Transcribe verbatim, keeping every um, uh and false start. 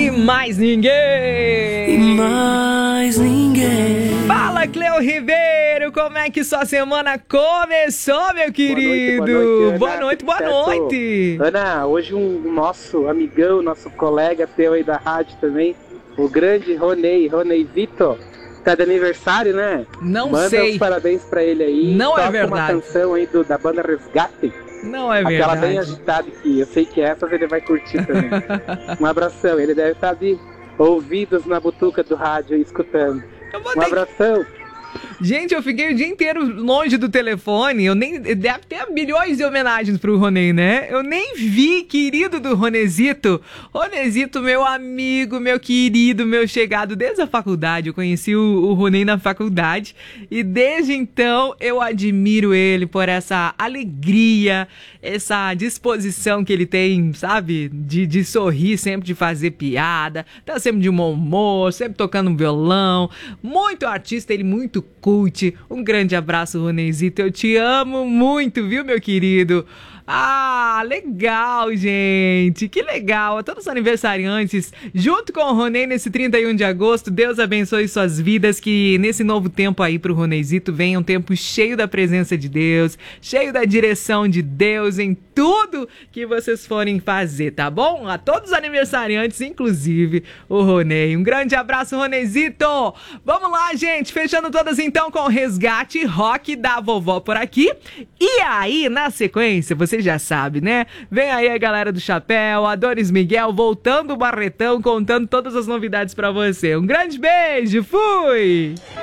E mais ninguém. E mais ninguém. Fala, Cleo Ribeiro, como é que sua semana começou, meu querido? Boa noite, boa noite, boa noite. Ana, hoje um nosso amigão, nosso colega teu aí da rádio também, o grande Ronei, Ronei Vitor, tá de aniversário, né? Não Manda sei. uns parabéns pra ele aí. Não é Toca verdade. uma canção aí do, da banda Resgate. Não é Aquela verdade. bem agitada que eu sei que essas ele vai curtir também. Um abração, ele deve estar de ouvidos na butuca do rádio aí, escutando. Eu vou Um ter... abração. Gente, eu fiquei o dia inteiro longe do telefone. Eu nem. Deve ter milhões de homenagens pro Ronei, né? Eu nem vi, querido do Ronezito. Ronezito, meu amigo, meu querido, meu chegado desde a faculdade. Eu conheci o, o Ronei na faculdade. E desde então eu admiro ele por essa alegria, essa disposição que ele tem, sabe? De, de sorrir, sempre de fazer piada. Tá sempre de bom humor, sempre tocando violão. Muito artista, ele muito cult. Um grande abraço, Ronezito. Eu te amo muito, viu, meu querido? Ah, legal, gente. Que legal. A todos os aniversariantes, junto com o Ronei nesse trinta e um de agosto, Deus abençoe suas vidas, que nesse novo tempo aí pro Ronezito venha um tempo cheio da presença de Deus, cheio da direção de Deus em tudo que vocês forem fazer, tá bom? A todos os aniversariantes, inclusive o Ronei. Um grande abraço, Ronezito. Vamos lá, gente. Fechando todas então com o Resgate Rock da vovó por aqui. E aí, na sequência, você já sabe, né? Vem aí a galera do Chapéu, Adonis Miguel, voltando o Barretão, contando todas as novidades pra você. Um grande beijo, fui!